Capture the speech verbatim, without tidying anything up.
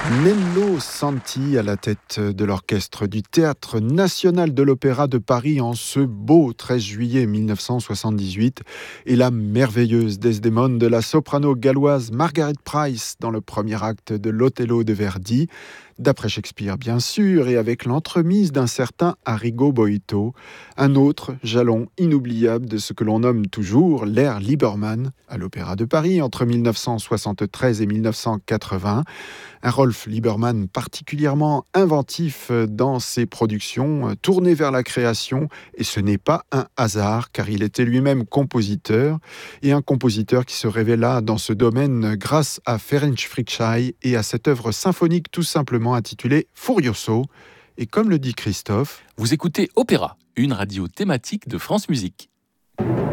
Nello Santi à la tête de l'orchestre du Théâtre national de l'Opéra de Paris en ce beau treize juillet mille neuf cent soixante-dix-huit et la merveilleuse Desdémone de la soprano galloise Margaret Price dans le premier acte de l'Othello de Verdi, d'après Shakespeare bien sûr, et avec l'entremise d'un certain Arrigo Boito, un autre jalon inoubliable de ce que l'on nomme toujours l'ère Liebermann à l'Opéra de Paris entre mille neuf cent soixante-treize et mille neuf cent quatre-vingts. Un Rolf Liebermann particulièrement inventif dans ses productions, tourné vers la création, et ce n'est pas un hasard car il était lui-même compositeur, et un compositeur qui se révéla dans ce domaine grâce à Ferenc Fricsay et à cette œuvre symphonique tout simplement intitulée Furioso. Et comme le dit Christophe, vous écoutez Opéra, une radio thématique de France Musique.